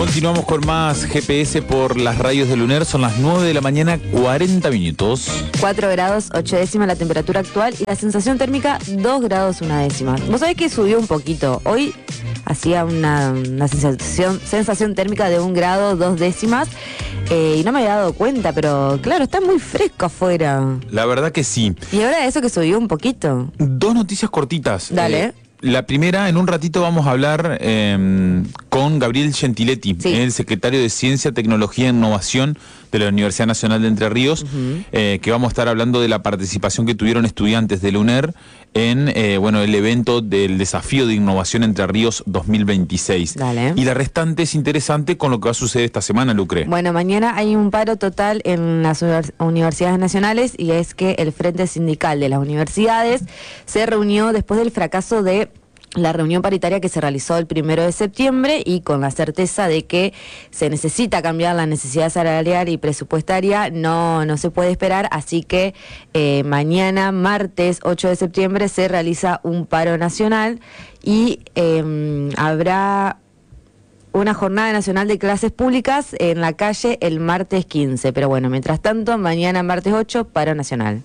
Continuamos con más GPS por las radios del UNER. Son las 9 de la mañana, 40 minutos. 4 grados 8 décimas la temperatura actual y la sensación térmica 2 grados 1 décima. Vos sabés que subió un poquito. Hoy hacía una sensación térmica de 1 grado 2 décimas y no me había dado cuenta, pero claro, está muy fresco afuera. La verdad que sí. Y ahora eso que subió un poquito. Dos noticias cortitas. Dale. La primera, en un ratito vamos a hablar con Gabriel Gentiletti, sí, el secretario de Ciencia, Tecnología e Innovación de la Universidad Nacional de Entre Ríos, que vamos a estar hablando de la participación que tuvieron estudiantes de la UNER en el evento del Desafío de Innovación Entre Ríos 2026. Dale. Y la restante es interesante con lo que va a suceder esta semana, Lucre. Bueno, mañana hay un paro total en las universidades nacionales y es que el Frente Sindical de las Universidades se reunió después del fracaso de la reunión paritaria que se realizó el 1 de septiembre y con la certeza de que se necesita cambiar la necesidad salarial y presupuestaria, no se puede esperar, así que mañana, martes 8 de septiembre, se realiza un paro nacional y habrá una jornada nacional de clases públicas en la calle el martes 15, pero bueno, mientras tanto, mañana martes 8, paro nacional.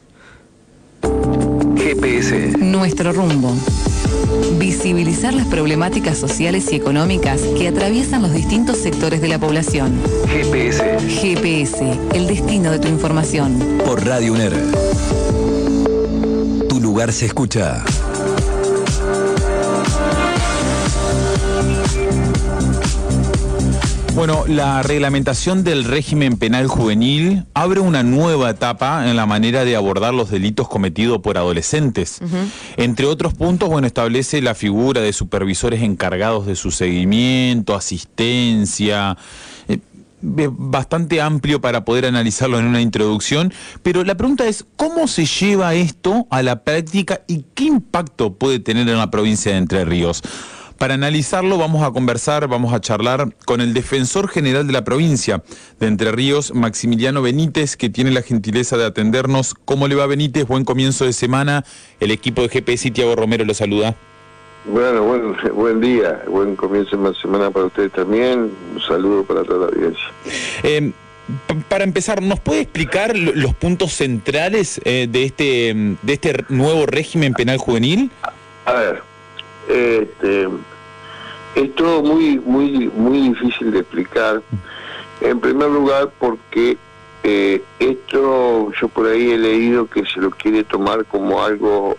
GPS. Nuestro rumbo. Visibilizar las problemáticas sociales y económicas que atraviesan los distintos sectores de la población. GPS. GPS, el destino de tu información. Por Radio UNER. Tu lugar se escucha. Bueno, la reglamentación del régimen penal juvenil abre una nueva etapa en la manera de abordar los delitos cometidos por adolescentes. Entre otros puntos, establece la figura de supervisores encargados de su seguimiento, asistencia, bastante amplio para poder analizarlo en una introducción, pero la pregunta es, ¿cómo se lleva esto a la práctica y qué impacto puede tener en la provincia de Entre Ríos? Para analizarlo vamos a charlar con el defensor general de la provincia de Entre Ríos, Maximiliano Benítez, que tiene la gentileza de atendernos. ¿Cómo le va, Benítez? Buen comienzo de semana. El equipo de GPS y Tiago Romero lo saluda. Bueno, buen día, buen comienzo de semana para ustedes también. Un saludo para toda la audiencia. Para empezar, ¿nos puede explicar los puntos centrales de este nuevo régimen penal juvenil? A ver, es todo muy difícil de explicar. En primer lugar, porque esto yo por ahí he leído que se lo quiere tomar como algo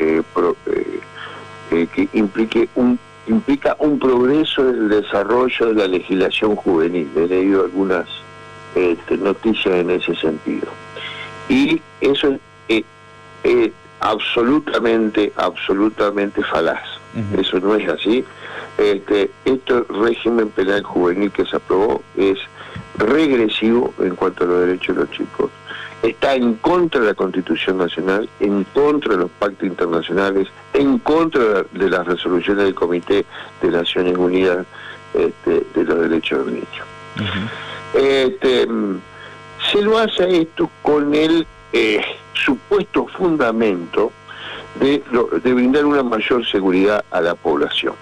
que implica un progreso en el desarrollo de la legislación juvenil. He leído algunas noticias en ese sentido. Y eso es absolutamente falaz. Eso no es así. Este régimen penal juvenil que se aprobó es regresivo en cuanto a los derechos de los chicos. Está en contra de la Constitución Nacional, en contra de los pactos internacionales, en contra de las resoluciones del Comité de Naciones Unidas de los Derechos del Niño. Se lo hace esto con el supuesto fundamento de brindar una mayor seguridad a la población.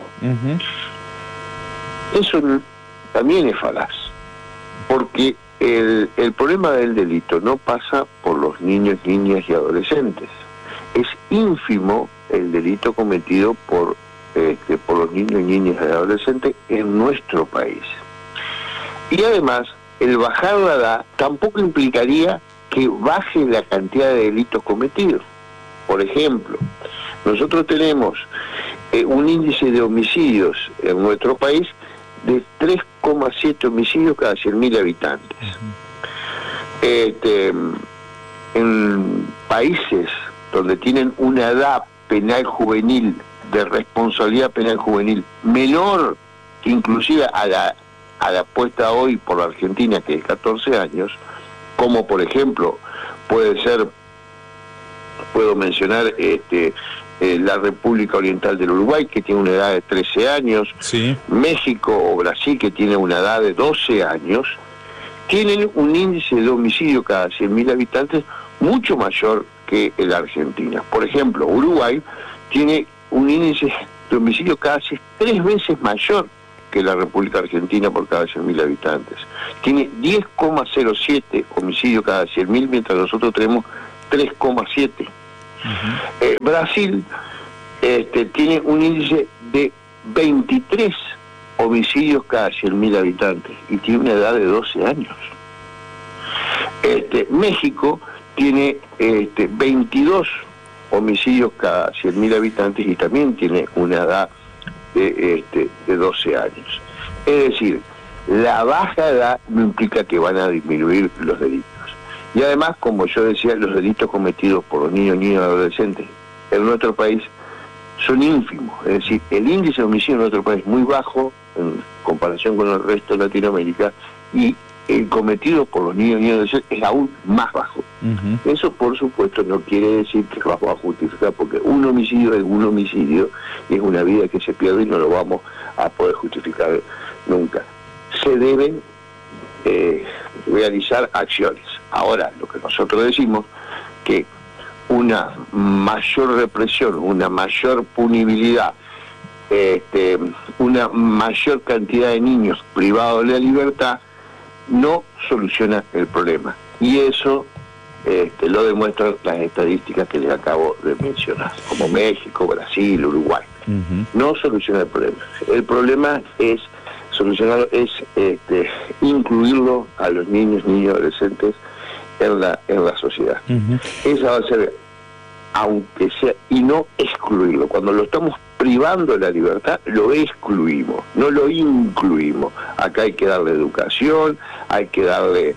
Eso también es falaz, porque el problema del delito no pasa por los niños, niñas y adolescentes. Es ínfimo el delito cometido por los niños, niñas y adolescentes en nuestro país. Y además, el bajar la edad tampoco implicaría que baje la cantidad de delitos cometidos. Por ejemplo, nosotros tenemos un índice de homicidios en nuestro país de 3,7 homicidios cada 100.000 habitantes. En países donde tienen una edad penal juvenil, de responsabilidad penal juvenil, menor que inclusive a la puesta hoy por la Argentina, que es 14 años, como por ejemplo puedo mencionar la República Oriental del Uruguay, que tiene una edad de 13 años, sí. México o Brasil, que tiene una edad de 12 años, tienen un índice de homicidio cada 100.000 habitantes mucho mayor que la Argentina. Por ejemplo, Uruguay tiene un índice de homicidio casi 3 veces mayor que la República Argentina por cada 100.000 habitantes. Tiene 10,07 homicidios cada 100.000, mientras nosotros tenemos 3,7. Brasil tiene un índice de 23 homicidios cada 100.000 habitantes y tiene una edad de 12 años. México tiene 22 homicidios cada 100.000 habitantes y también tiene una edad de 12 años. Es decir, la baja edad no implica que van a disminuir los delitos. Y además, como yo decía, los delitos cometidos por los niños y adolescentes en nuestro país son ínfimos. Es decir, el índice de homicidio en nuestro país es muy bajo en comparación con el resto de Latinoamérica y el cometido por los niños y adolescentes es aún más bajo. Eso, por supuesto, no quiere decir que lo vamos a justificar, porque un homicidio es un homicidio y es una vida que se pierde y no lo vamos a poder justificar nunca. Se deben realizar acciones. Ahora, lo que nosotros decimos, que una mayor represión, una mayor punibilidad, una mayor cantidad de niños privados de la libertad, no soluciona el problema. Y eso lo demuestran las estadísticas que les acabo de mencionar, como México, Brasil, Uruguay. No soluciona el problema. El problema es solucionarlo, es incluirlo a los niños y adolescentes en la sociedad. Esa va a ser, aunque sea, y no excluirlo. Cuando lo estamos privando de la libertad, lo excluimos, no lo incluimos. Acá hay que darle educación, hay que darle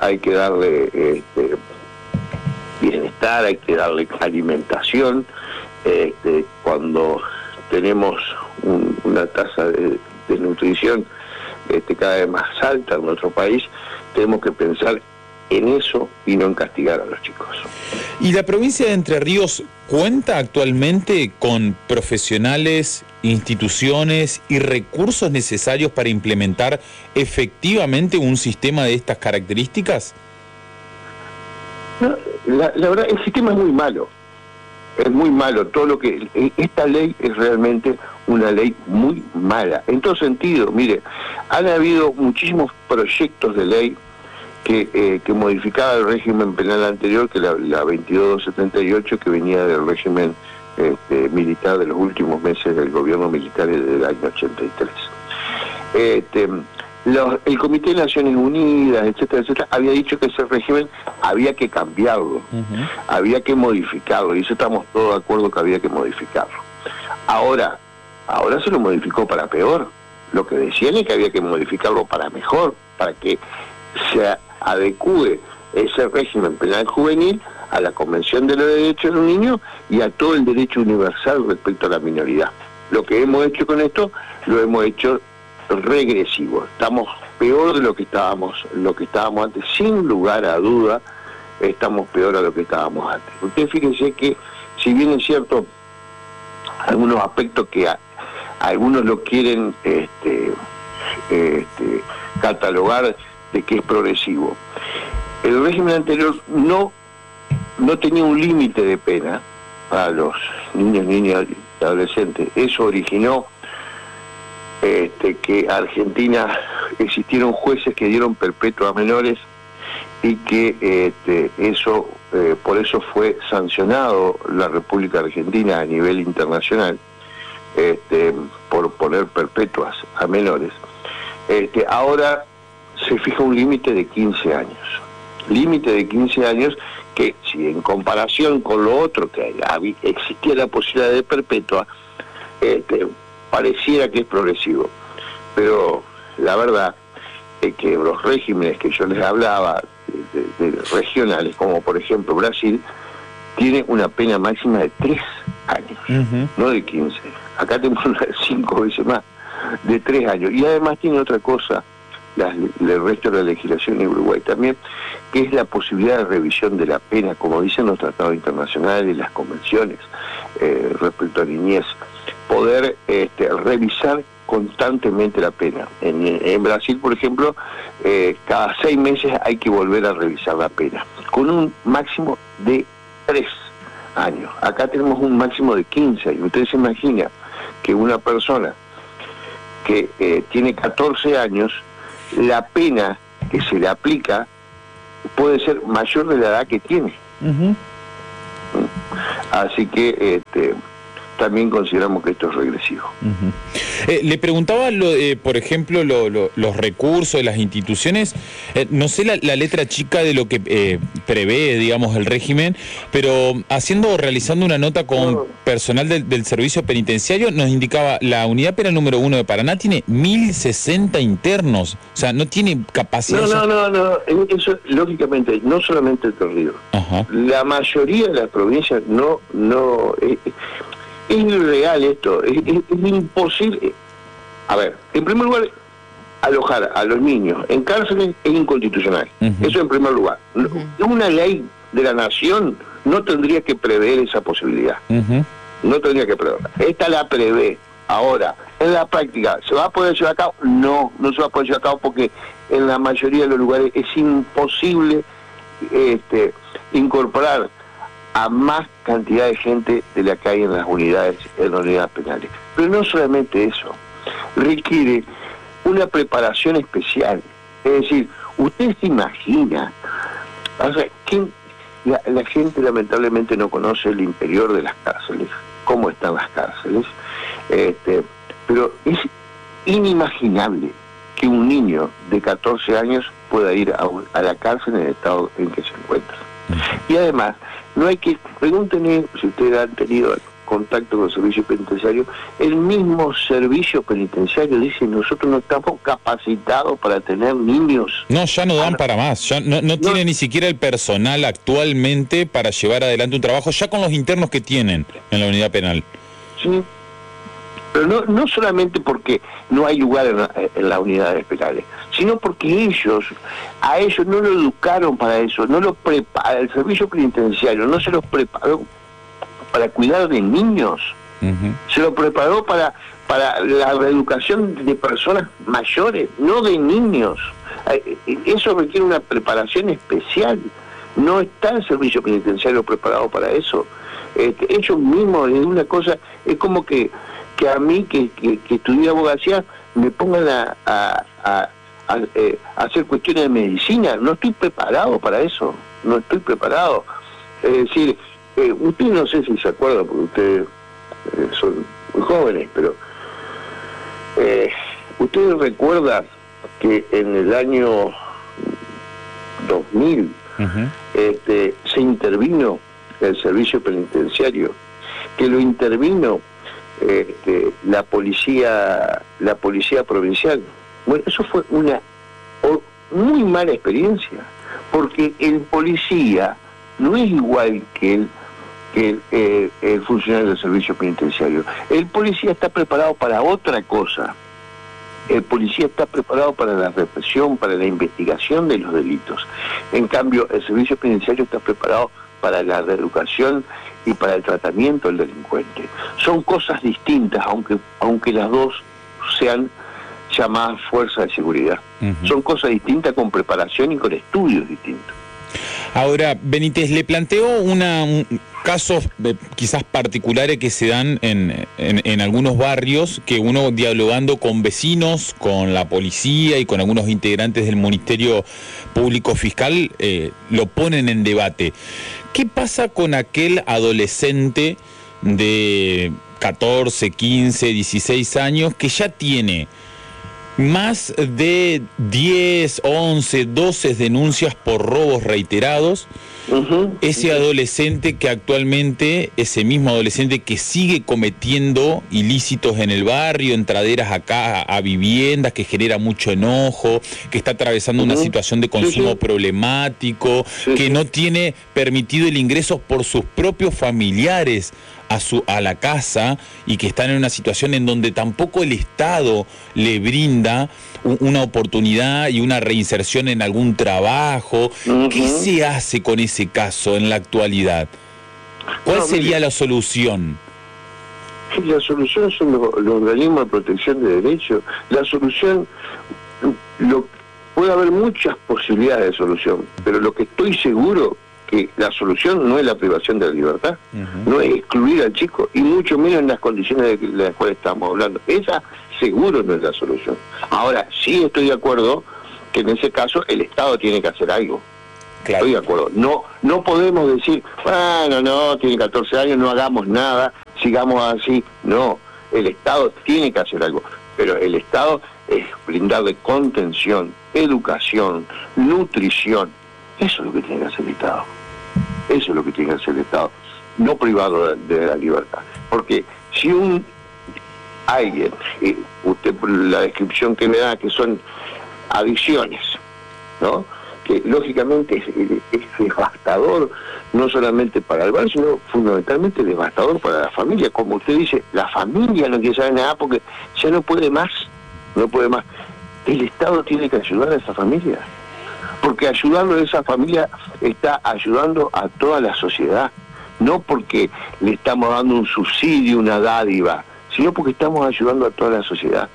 bienestar, hay que darle alimentación. Cuando tenemos una tasa de desnutrición cada vez más alta en nuestro país, tenemos que pensar en eso y no en castigar a los chicos. ¿Y la provincia de Entre Ríos cuenta actualmente con profesionales, instituciones y recursos necesarios para implementar efectivamente un sistema de estas características? No, la verdad, el sistema es muy malo. Es muy malo. Todo lo que esta ley es realmente una ley muy mala. En todo sentido, mire, han habido muchísimos proyectos de ley que modificaba el régimen penal anterior, que la 2278, que venía del régimen militar de los últimos meses del gobierno militar del año 83. El Comité de Naciones Unidas, etcétera, etcétera, había dicho que ese régimen había que cambiarlo, había que modificarlo, y eso estamos todos de acuerdo que había que modificarlo. Ahora se lo modificó para peor. Lo que decían es que había que modificarlo para mejor, para que se adecúe ese régimen penal juvenil a la Convención de los Derechos del Niño y a todo el derecho universal respecto a la minoridad. Lo que hemos hecho con esto, lo hemos hecho regresivo. Estamos peor de lo que estábamos antes, sin lugar a duda, estamos peor a lo que estábamos antes. Ustedes fíjense que, si bien es cierto, algunos aspectos que algunos lo quieren catalogar de que es progresivo. El régimen anterior no tenía un límite de pena para los niños, niñas y adolescentes. Eso originó que Argentina existieron jueces que dieron perpetua a menores y que por eso fue sancionado la República Argentina a nivel internacional por poner perpetuas a menores. Ahora se fija un límite de 15 años. Límite de 15 años que, si en comparación con lo otro, que existía la posibilidad de perpetua, pareciera que es progresivo. Pero la verdad es que los regímenes que yo les hablaba, de regionales, como por ejemplo Brasil, tiene una pena máxima de 3 años, no de 15. Acá tenemos una de 5 veces más, de 3 años. Y además tiene otra cosa, el resto de la legislación en Uruguay también, que es la posibilidad de revisión de la pena, como dicen los tratados internacionales y las convenciones respecto a niñez, poder revisar constantemente la pena. En Brasil, por ejemplo, cada 6 meses hay que volver a revisar la pena, con un máximo de 3 años. Acá tenemos un máximo de 15 años. Ustedes se imaginan que una persona que tiene 14 años, la pena que se le aplica puede ser mayor de la edad que tiene. Así que también consideramos que esto es regresivo. Le preguntaba, por ejemplo, los recursos de las instituciones. No sé la letra chica de lo que prevé, digamos, el régimen, pero realizando una nota con personal del servicio penitenciario, nos indicaba la unidad penal número 1 de Paraná tiene 1060 internos. O sea, no tiene capacidad. No. Eso, lógicamente, no solamente Entre Ríos. La mayoría de las provincias no es irreal esto, es imposible. A ver, en primer lugar, alojar a los niños en cárceles es inconstitucional. Eso en primer lugar. Una ley de la nación no tendría que prever esa posibilidad. No tendría que preverla. Esta la prevé. Ahora, en la práctica, ¿se va a poder llevar a cabo? No se va a poder llevar a cabo porque en la mayoría de los lugares es imposible incorporar a más cantidad de gente de la que hay en las unidades penales. Pero no solamente eso, requiere una preparación especial. Es decir, usted se imagina, o sea, la gente lamentablemente no conoce el interior de las cárceles, cómo están las cárceles, pero es inimaginable que un niño de 14 años pueda ir a la cárcel en el estado en que se encuentra. Y además, no hay que, pregúntenle si ustedes han tenido contacto con el servicio penitenciario, el mismo servicio penitenciario dice: nosotros no estamos capacitados para tener niños. No, ya no dan para más, ya no tiene ni siquiera el personal actualmente para llevar adelante un trabajo, ya con los internos que tienen en la unidad penal. Sí, pero no solamente porque no hay lugar en las unidades penales, sino porque a ellos no lo educaron para eso, no lo prepara, el servicio penitenciario no se los preparó para cuidar de niños, se lo preparó para la reeducación de personas mayores, no de niños. Eso requiere una preparación especial. No está el servicio penitenciario preparado para eso. Ellos mismos, es una cosa, es como que a mí que estudié abogacía me pongan a hacer cuestiones de medicina. No estoy preparado para eso, no estoy preparado. Es decir, ustedes no sé si se acuerdan, porque ustedes son muy jóvenes, pero ustedes recuerdan que en el año 2000 se intervino el servicio penitenciario, que lo intervino la policía provincial. Bueno, eso fue una muy mala experiencia, porque el policía no es igual que el funcionario del servicio penitenciario. El policía está preparado para otra cosa. El policía está preparado para la represión, para la investigación de los delitos. En cambio, el servicio penitenciario está preparado para la reeducación y para el tratamiento del delincuente. Son cosas distintas, aunque las dos sean llamadas fuerzas de seguridad. Son cosas distintas, con preparación y con estudios distintos. Ahora, Benítez, le planteo casos quizás particulares que se dan en algunos barrios, que uno, dialogando con vecinos, con la policía y con algunos integrantes del Ministerio Público Fiscal, lo ponen en debate. ¿Qué pasa con aquel adolescente de 14, 15, 16 años que ya tiene más de 10, 11, 12 denuncias por robos reiterados? Ese adolescente que actualmente, ese mismo adolescente que sigue cometiendo ilícitos en el barrio, entraderas acá a viviendas, que genera mucho enojo, que está atravesando una situación de consumo problemático, que no tiene permitido el ingreso por sus propios familiares a la casa, y que están en una situación en donde tampoco el Estado le brinda una oportunidad y una reinserción en algún trabajo. ¿Qué se hace con ese caso en la actualidad? ¿Cuál sería la solución? La solución son los organismos de protección de derechos. La solución, puede haber muchas posibilidades de solución, pero lo que estoy seguro que la solución no es la privación de la libertad, no es excluir al chico, y mucho menos en las condiciones de las cuales estamos hablando. Esa seguro no es la solución. Ahora, sí estoy de acuerdo que en ese caso el Estado tiene que hacer algo. Claro. Estoy de acuerdo. No podemos decir, bueno, no, tiene 14 años, no hagamos nada, sigamos así. No, el Estado tiene que hacer algo. Pero el Estado es brindarle contención, educación, nutrición. Eso es lo que tiene que hacer el Estado. Eso es lo que tiene que hacer el Estado. No privado de la libertad. Porque si alguien, usted por la descripción que me da, que son adicciones, ¿no? Que lógicamente es devastador, no solamente para el barrio, sino fundamentalmente devastador para la familia. Como usted dice, la familia no quiere saber nada porque ya no puede más, no puede más. El Estado tiene que ayudar a esa familia, porque ayudando a esa familia está ayudando a toda la sociedad, no porque le estamos dando un subsidio, una dádiva, sino porque estamos ayudando a toda la sociedad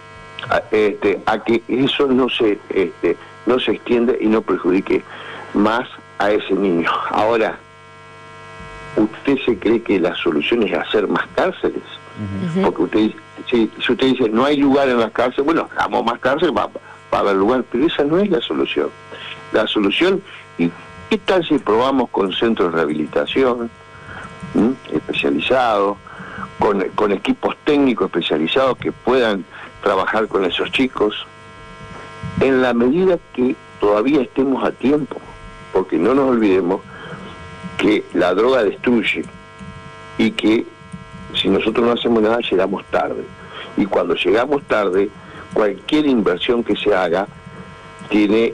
a que eso no se extiende y no perjudique más a ese niño. Ahora, ¿usted se cree que la solución es hacer más cárceles? Porque usted, si usted dice no hay lugar en las cárceles, bueno, hagamos más cárceles, va a haber lugar, pero esa no es la solución. La solución, ¿y qué tal si probamos con centros de rehabilitación especializados, con equipos técnicos especializados que puedan trabajar con esos chicos, en la medida que todavía estemos a tiempo? Porque no nos olvidemos que la droga destruye y que si nosotros no hacemos nada llegamos tarde, y cuando llegamos tarde cualquier inversión que se haga tiene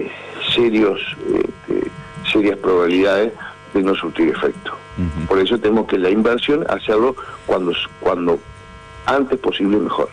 serias probabilidades de no surtir efecto. Por eso tenemos que la inversión hacerlo cuando antes posible mejor.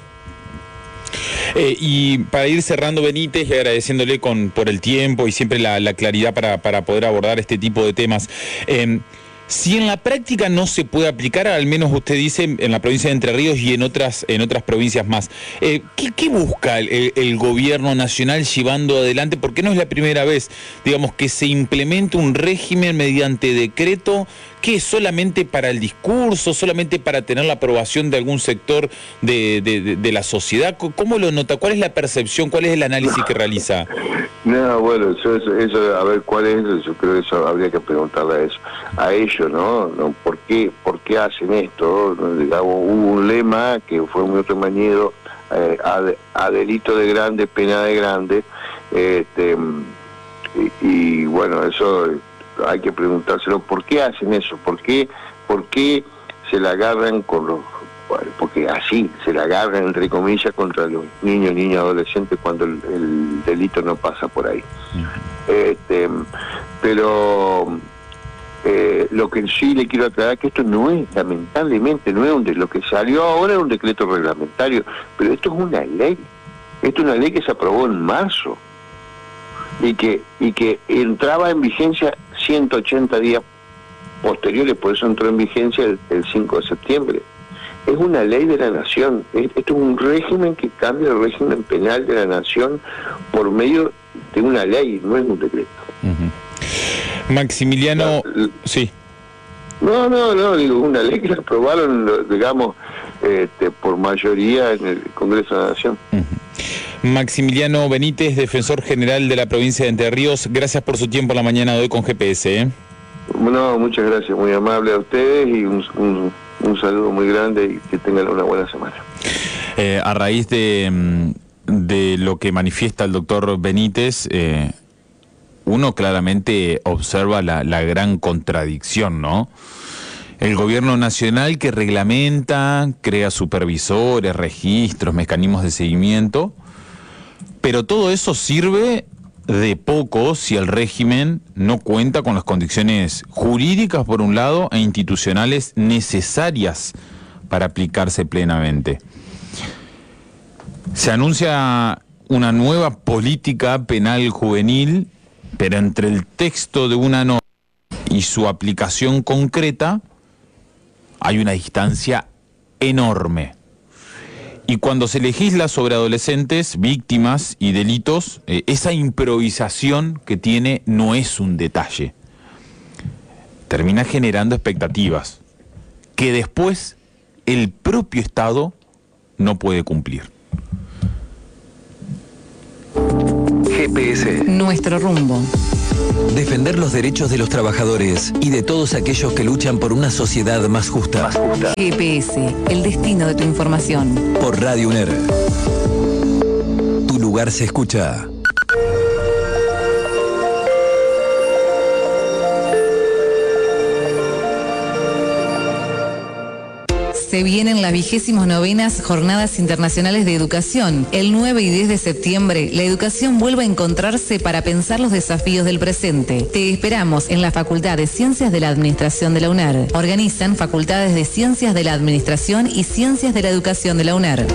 Y para ir cerrando, Benítez, y agradeciéndole por el tiempo y siempre la claridad para poder abordar este tipo de temas, si en la práctica no se puede aplicar, al menos usted dice en la provincia de Entre Ríos y en otras provincias más, ¿qué busca el gobierno nacional llevando adelante? Porque no es la primera vez, digamos, que se implementa un régimen mediante decreto que es solamente para el discurso, solamente para tener la aprobación de algún sector de la sociedad. ¿Cómo lo nota? ¿Cuál es la percepción? ¿Cuál es el análisis que realiza? No, bueno, eso, a ver, ¿cuál es? Yo creo que eso habría que preguntarle a ellos, ¿no? ¿Por qué hacen esto? Digamos, hubo un lema que fue muy mañido, a delito de grande, pena de grande, y bueno, eso hay que preguntárselo. ¿Por qué hacen eso? ¿Por qué se la agarran con los... Bueno, porque así se la agarran, entre comillas, contra los niños, adolescentes, cuando el delito no pasa por ahí. Pero lo que sí le quiero aclarar que esto no es, lamentablemente, no es lo que salió ahora es un decreto reglamentario, pero esto es una ley. Esto es una ley que se aprobó en marzo y que entraba en vigencia 180 días posteriores, por eso entró en vigencia el 5 de septiembre. Es una ley de la nación. Esto es un régimen que cambia el régimen penal de la nación por medio de una ley, no es un decreto. Maximiliano, sí. No, digo, una ley que la aprobaron, digamos, por mayoría en el Congreso de la Nación. Maximiliano Benítez, defensor general de la provincia de Entre Ríos, gracias por su tiempo en la mañana de hoy con GPS. No, muchas gracias, muy amable a ustedes y un saludo muy grande y que tengan una buena semana. A raíz de lo que manifiesta el doctor Benítez, uno claramente observa la gran contradicción, ¿no? El gobierno nacional que reglamenta, crea supervisores, registros, mecanismos de seguimiento, pero todo eso sirve de poco si el régimen no cuenta con las condiciones jurídicas, por un lado, e institucionales necesarias para aplicarse plenamente. Se anuncia una nueva política penal juvenil, pero entre el texto de una norma y su aplicación concreta hay una distancia enorme. Y cuando se legisla sobre adolescentes, víctimas y delitos, esa improvisación que tiene no es un detalle. Termina generando expectativas que después el propio Estado no puede cumplir. GPS. Nuestro rumbo. Defender los derechos de los trabajadores y de todos aquellos que luchan por una sociedad más justa. GPS, el destino de tu información. Por Radio UNER. Tu lugar se escucha. Se vienen las 29ª Jornadas Internacionales de Educación. El 9 y 10 de septiembre, la educación vuelve a encontrarse para pensar los desafíos del presente. Te esperamos en la Facultad de Ciencias de la Administración de la UNER. Organizan Facultades de Ciencias de la Administración y Ciencias de la Educación de la UNER.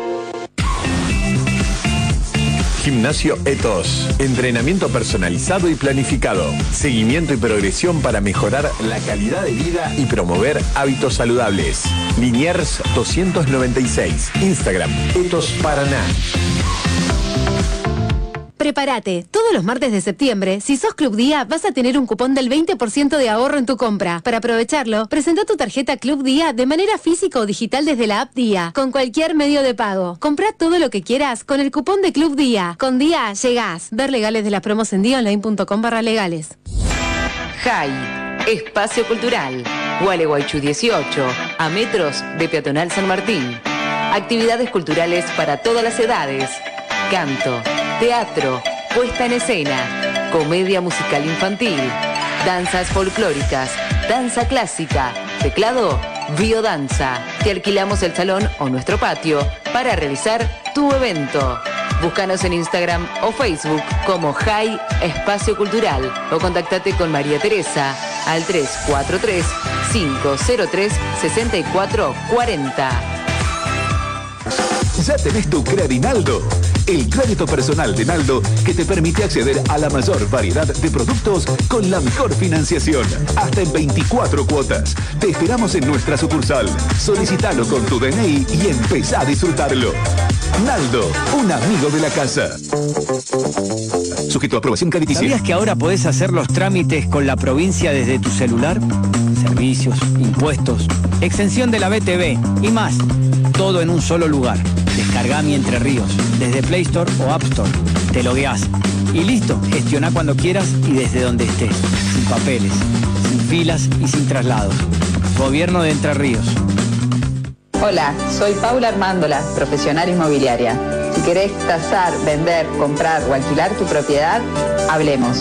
Gimnasio Ethos. Entrenamiento personalizado y planificado. Seguimiento y progresión para mejorar la calidad de vida y promover hábitos saludables. Liniers 296. Instagram Ethos Paraná. Prepárate, todos los martes de septiembre, si sos Club Día, vas a tener un cupón del 20% de ahorro en tu compra. Para aprovecharlo, presenta tu tarjeta Club Día de manera física o digital desde la app Día, con cualquier medio de pago. Comprá todo lo que quieras con el cupón de Club Día. Con Día llegás. Ver legales de las promos en diaonline.com/legales. JAI, Espacio Cultural. Gualeguaychú 18, a metros de Peatonal San Martín. Actividades culturales para todas las edades. Canto, teatro, puesta en escena, comedia musical infantil, danzas folclóricas, danza clásica, teclado, biodanza. Te alquilamos el salón o nuestro patio para realizar tu evento. Búscanos en Instagram o Facebook como JAI Espacio Cultural o contactate con María Teresa al 343-503-6440. Ya tenés tu Credinaldo, el crédito personal de Naldo que te permite acceder a la mayor variedad de productos con la mejor financiación, hasta en 24 cuotas. Te esperamos en nuestra sucursal. Solicítalo con tu DNI y empezá a disfrutarlo. Naldo, un amigo de la casa. Sujeto a aprobación crediticia. ¿Sabías que ahora podés hacer los trámites con la provincia desde tu celular? Servicios, impuestos, exención de la BTV y más. Todo en un solo lugar. Descargá Mi Entre Ríos desde Play Store o App Store. Te logueás y listo. Gestioná cuando quieras y desde donde estés. Sin papeles, sin filas y sin traslados. Gobierno de Entre Ríos. Hola, soy Paula Armándola, profesional inmobiliaria. Si querés tasar, vender, comprar o alquilar tu propiedad, hablemos.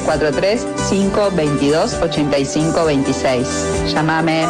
343-522-8526. Llámame.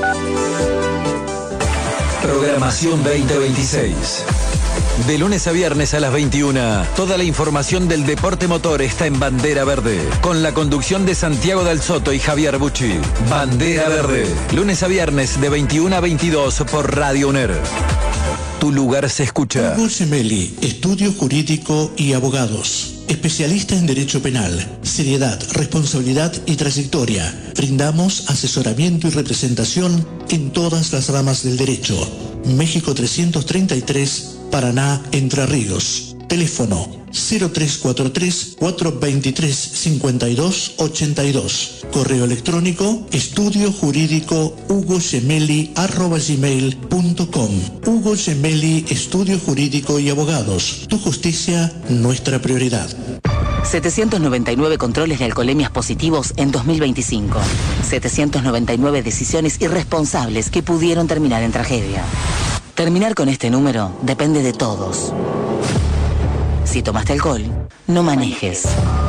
Programación 2026. De lunes a viernes a las 21, toda la información del deporte motor está en Bandera Verde, con la conducción de Santiago Del Soto y Javier Bucci. Bandera Verde, lunes a viernes de 21 a 22 por Radio UNER. Tu lugar se escucha. Hugo Gemelli, Estudio Jurídico y Abogados. Especialista en Derecho Penal, seriedad, responsabilidad y trayectoria. Brindamos asesoramiento y representación en todas las ramas del derecho. México 333, Paraná, Entre Ríos. Teléfono 0343-423-5282. Correo electrónico estudiojurídico@gmail.com. Hugo Gemelli, Estudio Jurídico y Abogados. Tu justicia, nuestra prioridad. 799 controles de alcoholemias positivos en 2025. 799 decisiones irresponsables que pudieron terminar en tragedia. Terminar con este número depende de todos. Si tomaste alcohol, no manejes.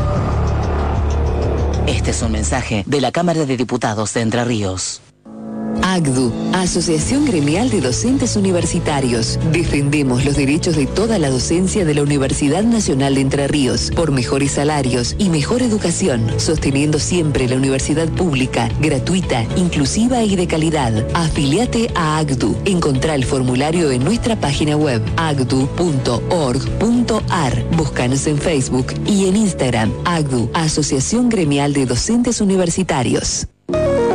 Este es un mensaje de la Cámara de Diputados de Entre Ríos. AGDU, Asociación Gremial de Docentes Universitarios. Defendemos los derechos de toda la docencia de la Universidad Nacional de Entre Ríos por mejores salarios y mejor educación, sosteniendo siempre la universidad pública, gratuita, inclusiva y de calidad. Afiliate a AGDU. Encontrá el formulario en nuestra página web agdu.org.ar. Búscanos en Facebook y en Instagram. AGDU, Asociación Gremial de Docentes Universitarios.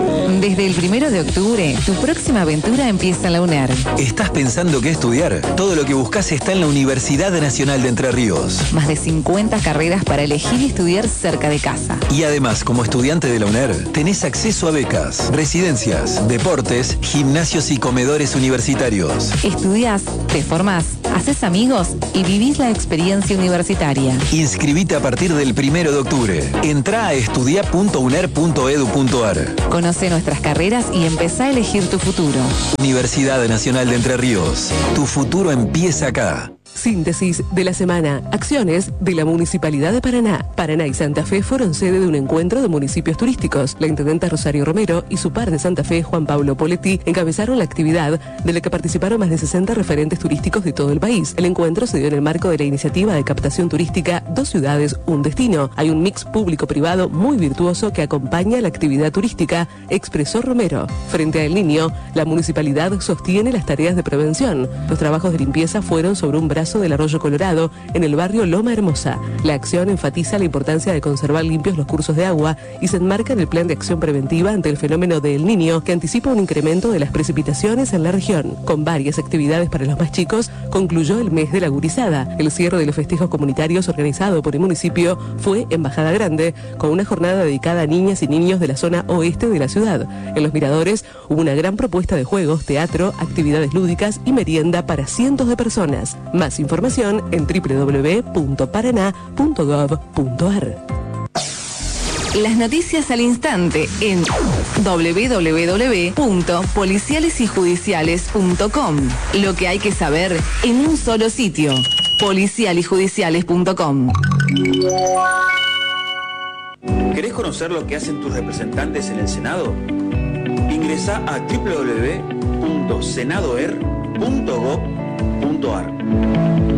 Desde el 1 de octubre, tu próxima aventura empieza en la UNER. ¿Estás pensando qué estudiar? Todo lo que buscas está en la Universidad Nacional de Entre Ríos. Más de 50 carreras para elegir y estudiar cerca de casa. Y además, como estudiante de la UNER, tenés acceso a becas, residencias, deportes, gimnasios y comedores universitarios. Estudiás, te formás, haces amigos y vivís la experiencia universitaria. Inscribite a partir del 1 de octubre. Entrá a estudia.uner.edu.ar. Conoce nuestras carreras y empezá a elegir tu futuro. Universidad Nacional de Entre Ríos. Tu futuro empieza acá. Síntesis de la semana. Acciones de la Municipalidad de Paraná. Paraná y Santa Fe fueron sede de un encuentro de municipios turísticos. La intendenta Rosario Romero y su par de Santa Fe, Juan Pablo Poletti, encabezaron la actividad de la que participaron más de 60 referentes turísticos de todo el país. El encuentro se dio en el marco de la iniciativa de captación turística Dos Ciudades, Un Destino. Hay un mix público-privado muy virtuoso que acompaña la actividad turística, expresó Romero. Frente a El Niño, la municipalidad sostiene las tareas de prevención. Los trabajos de limpieza fueron sobre un brazo del Arroyo Colorado, en el barrio Loma Hermosa. La acción enfatiza la importancia de conservar limpios los cursos de agua y se enmarca en el plan de acción preventiva ante el fenómeno de El Niño, que anticipa un incremento de las precipitaciones en la región. Con varias actividades para los más chicos, concluyó el mes de la gurizada. El cierre de los festejos comunitarios organizado por el municipio fue en Bajada Grande, con una jornada dedicada a niñas y niños de la zona oeste de la ciudad. En Los Miradores hubo una gran propuesta de juegos, teatro, actividades lúdicas y merienda para cientos de personas. Más información en www.paraná.gov.ar. Las noticias al instante en www.policialesyjudiciales.com. Lo que hay que saber en un solo sitio. policialyjudiciales.com. ¿Querés conocer lo que hacen tus representantes en el Senado? Ingresá a www.senadoer.gov.ar.